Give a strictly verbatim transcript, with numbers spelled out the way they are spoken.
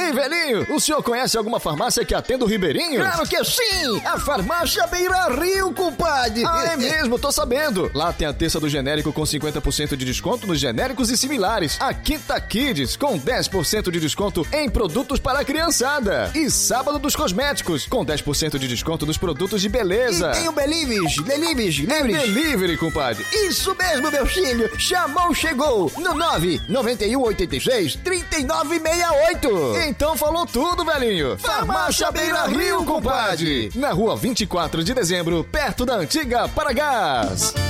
Ei, velhinho, o senhor conhece alguma farmácia que atenda o Ribeirinho? Claro que sim! A farmácia Beira Rio, compadre! Ah, é mesmo, tô sabendo. Lá tem a terça do genérico com cinquenta por cento de desconto nos genéricos e similares. A Quinta Kids com dez por cento de desconto em produtos para a criançada. E sábado dos cosméticos com dez por cento de desconto nos produtos de beleza. E tem o Belives, Belives, Belives. Delivery, compadre. Isso mesmo, meu filho. Chamou, chegou. No nove nove um oito seis, três nove seis oito. Então falou tudo, velhinho. Farmácia Beira Rio, compadre. Na rua vinte e quatro de dezembro, perto da antiga Paragás.